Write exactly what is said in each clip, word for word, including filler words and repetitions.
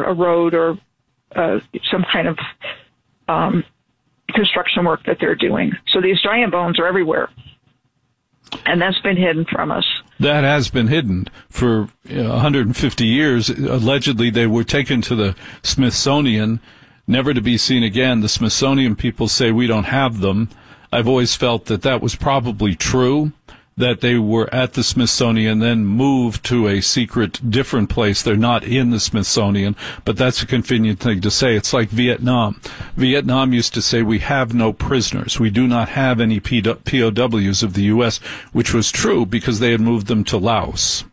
or a road or uh, some kind of um, construction work that they're doing. So these giant bones are everywhere. And that's been hidden from us. That has been hidden for you know, one hundred fifty years. Allegedly, they were taken to the Smithsonian, never to be seen again. The Smithsonian people say we don't have them. I've always felt that that was probably true, that they were at the Smithsonian, then moved to a secret, different place. They're not in the Smithsonian, but that's a convenient thing to say. It's like Vietnam. Vietnam used to say, we have no prisoners. We do not have any P O Ws of the U S, which was true because they had moved them to Laos.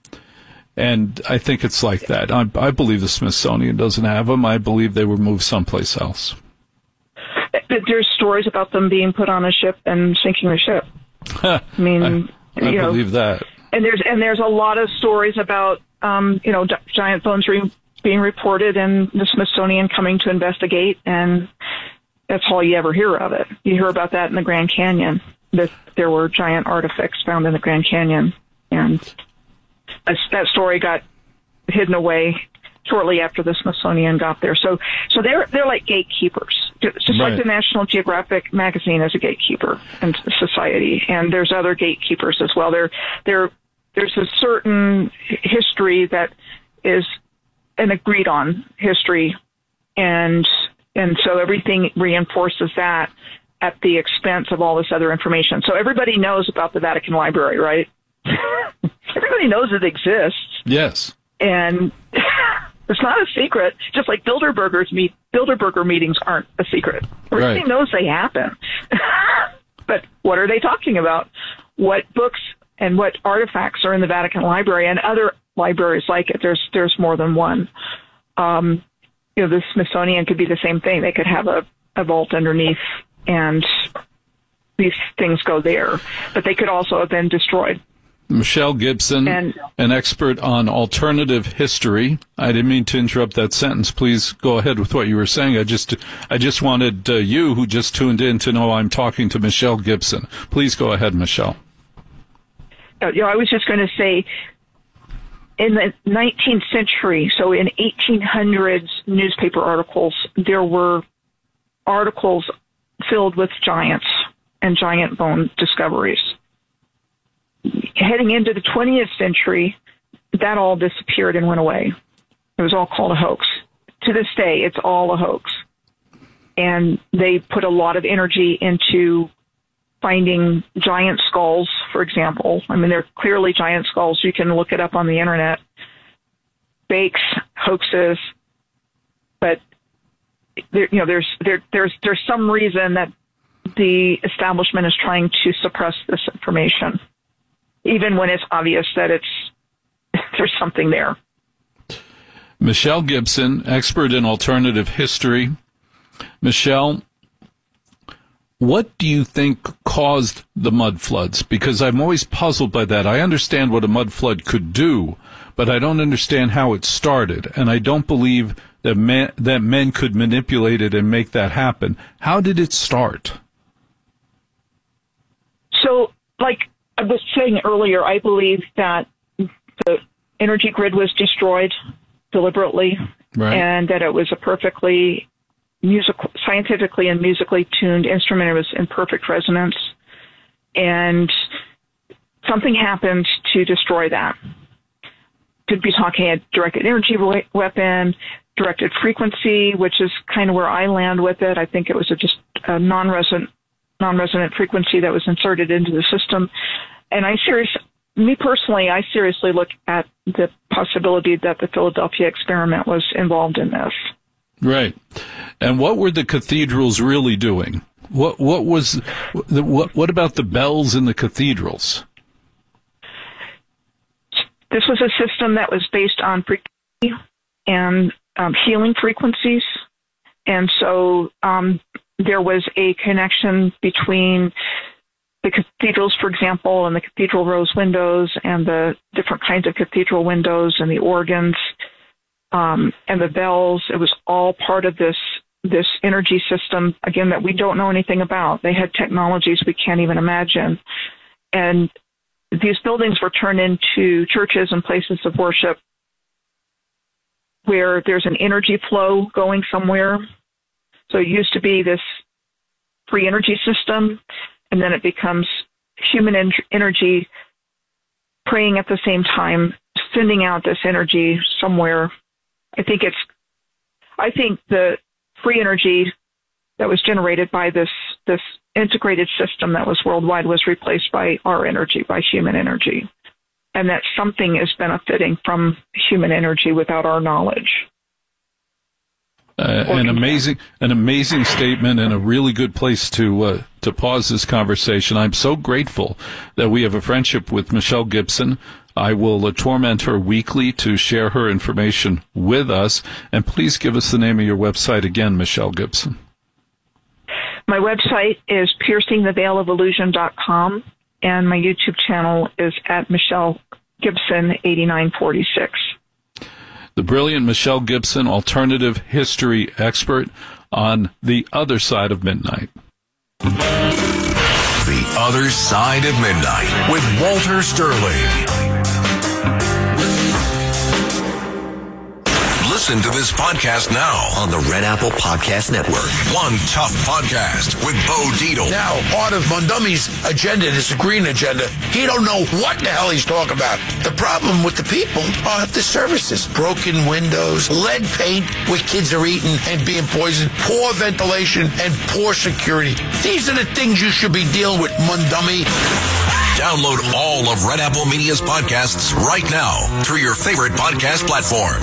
And I think it's like that. I, I believe the Smithsonian doesn't have them. I believe they were moved someplace else. There's stories about them being put on a ship and sinking the ship. I mean, I, I you know, believe that. And there's and there's a lot of stories about, um, you know, d- giant bones re- being reported and the Smithsonian coming to investigate, and that's all you ever hear of it. You hear about that in the Grand Canyon, that there were giant artifacts found in the Grand Canyon, and that story got hidden away shortly after the Smithsonian got there. So, so they're they're like gatekeepers. Just right. Like the National Geographic magazine is a gatekeeper in society, and there's other gatekeepers as well. There, there, there's a certain history that is an agreed on history, and and so everything reinforces that at the expense of all this other information. So everybody knows about the Vatican Library, right? Everybody knows it exists. Yes. And it's not a secret, just like Bilderberger's meet, Bilderberger meetings aren't a secret. Everybody right. knows they happen. But what are they talking about? What books and what artifacts are in the Vatican Library and other libraries like it? There's there's more than one. Um, you know, the Smithsonian could be the same thing. They could have a, a vault underneath, and these things go there. But they could also have been destroyed. Michelle Gibson, and, an expert on alternative history. I didn't mean to interrupt that sentence. Please go ahead with what you were saying. I just, I just wanted uh, you, who just tuned in, to know I'm talking to Michelle Gibson. Please go ahead, Michelle. You know, I was just going to say, in the nineteenth century, so in eighteen hundreds newspaper articles, there were articles filled with giants and giant bone discoveries. Heading into the twentieth century, that all disappeared and went away. It was all called a hoax. To this day, it's all a hoax. And they put a lot of energy into finding giant skulls, for example. I mean, they're clearly giant skulls. You can look it up on the internet. Fakes, hoaxes, but there, you know, there's there, there's there's some reason that the establishment is trying to suppress this information, even when it's obvious that it's there's something there. Michelle Gibson, expert in alternative history. Michelle, what do you think caused the mud floods? Because I'm always puzzled by that. I understand what a mud flood could do, but I don't understand how it started, and I don't believe that men, that men could manipulate it and make that happen. How did it start? So, like I was saying earlier, I believe that the energy grid was destroyed deliberately, right, and that it was a perfectly musical, scientifically and musically tuned instrument. It was in perfect resonance, and something happened to destroy that. Could be talking a directed energy weapon, directed frequency, which is kind of where I land with it. I think it was a just a non-resonant, non-resonant frequency that was inserted into the system. And I serious, me personally, I seriously look at the possibility that the Philadelphia experiment was involved in this. Right. And what were the cathedrals really doing? What what was the, what what about the bells in the cathedrals? This was a system that was based on frequency and um, healing frequencies, and so um, there was a connection between the cathedrals, for example, and the cathedral rose windows, and the different kinds of cathedral windows, and the organs. Um, and the bells. It was all part of this this energy system, again, that we don't know anything about. They had technologies we can't even imagine. And these buildings were turned into churches and places of worship where there's an energy flow going somewhere. So it used to be this free energy system, and then it becomes human en- energy praying at the same time, sending out this energy somewhere. I think it's, I think the free energy that was generated by this, this integrated system that was worldwide was replaced by our energy, by human energy. And that something is benefiting from human energy without our knowledge. Uh, an amazing, an amazing statement, and a really good place to uh, to pause this conversation. I'm so grateful that we have a friendship with Michelle Gibson. I will uh, torment her weekly to share her information with us. And please give us the name of your website again, Michelle Gibson. My website is piercing the veil of illusion dot com, and my YouTube channel is at Michelle Gibson eighty-nine forty-six. The brilliant Michelle Gibson, alternative history expert on The Other Side of Midnight. The Other Side of Midnight with Walter Sterling. Listen to this podcast now on the Red Apple Podcast Network. One Tough Podcast with Bo Dietl. Now, part of Mondomi's agenda, this green agenda, he don't know what the hell he's talking about. The problem with the people are the services. Broken windows, lead paint where kids are eating and being poisoned, poor ventilation, and poor security. These are the things you should be dealing with, Mondomi. Download all of Red Apple Media's podcasts right now through your favorite podcast platform.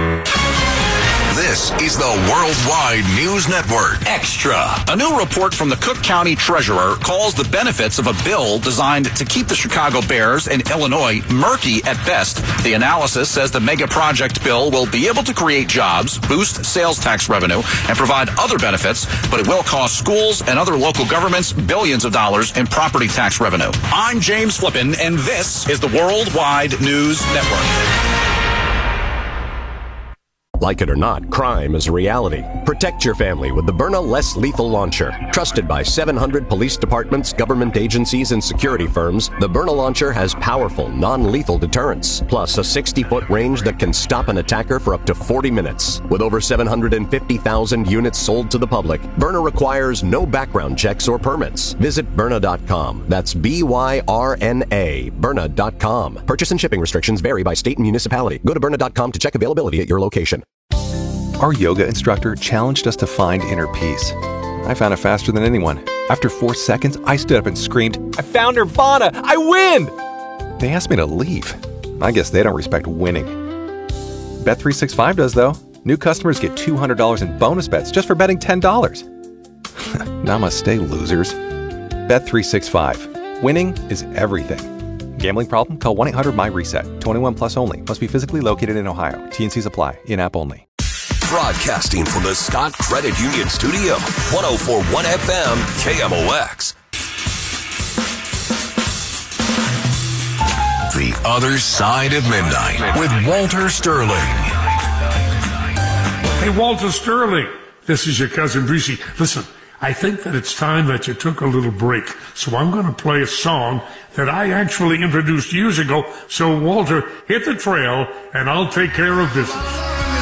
This is the Worldwide News Network. Extra. A new report from the Cook County Treasurer calls the benefits of a bill designed to keep the Chicago Bears and Illinois murky at best. The analysis says the mega project bill will be able to create jobs, boost sales tax revenue, and provide other benefits, but it will cost schools and other local governments billions of dollars in property tax revenue. I'm James Flippin, and this is the Worldwide News Network. Like it or not, crime is a reality. Protect your family with the Byrna Less Lethal Launcher. Trusted by seven hundred police departments, government agencies, and security firms, the Byrna Launcher has powerful, non-lethal deterrence, plus a sixty-foot range that can stop an attacker for up to forty minutes. With over seven hundred fifty thousand units sold to the public, Byrna requires no background checks or permits. Visit Byrna dot com. That's B Y R N A, Byrna dot com. Purchase and shipping restrictions vary by state and municipality. Go to Byrna dot com to check availability at your location. Our yoga instructor challenged us to find inner peace. I found it faster than anyone. After four seconds, I stood up and screamed, "I found Nirvana! I win!" They asked me to leave. I guess they don't respect winning. Bet three sixty-five does, though. New customers get two hundred dollars in bonus bets just for betting ten dollars. Namaste, losers. Bet three sixty-five. Winning is everything. Gambling problem? Call one eight hundred my reset. twenty-one plus only. Must be physically located in Ohio. T N Cs apply. In-app only. Broadcasting from the Scott Credit Union Studio, one oh four point one F M, K M O X. The Other Side of Midnight with Walter Sterling. Hey, Walter Sterling, this is your cousin Brucey. Listen, I think that it's time that you took a little break, so I'm going to play a song that I actually introduced years ago. So, Walter, hit the trail, and I'll take care of business.